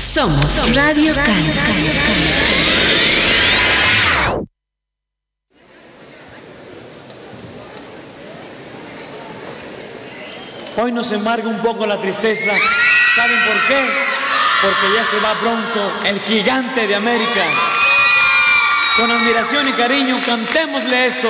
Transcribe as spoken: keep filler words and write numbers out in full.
Somos Radio Can. Hoy nos embarga un poco la tristeza. ¿Saben por qué? Porque ya se va pronto el gigante de América. Con admiración y cariño, cantémosle esto.